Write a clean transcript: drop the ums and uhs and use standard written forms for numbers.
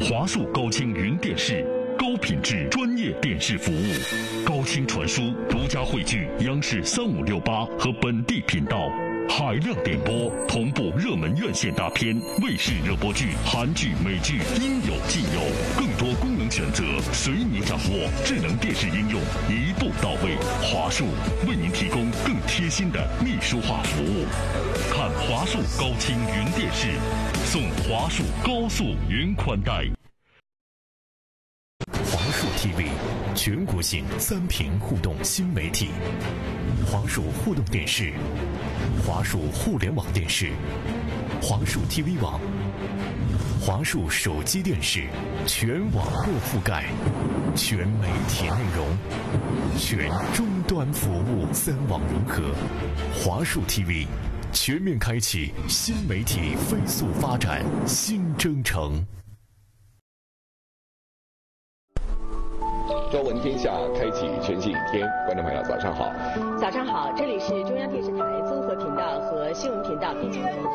华数高清云电视，高品质专业电视服务，高清传输，独家汇聚央视3568和本地频道，海量点播，同步热门院线大片、卫视热播剧、韩剧、美剧，应有尽有。更多功能选择随你掌握，智能电视应用一步到位。华数为您提供更贴心的秘书化服务。看华数高清云电视，送华数高速云宽带。 华数 TV 全国性3屏互动新媒体，华数互动电视、华数互联网电视、华数 TV 网、华数手机电视，全网络覆盖，全媒体内容，全终端服务，3网融合。华数 TV 全面开启新媒体飞速发展新征程。 朝闻天下，开启全新一天。观众朋友，早上好！ 早上好，这里是中央电视台综合频道和新闻频道并联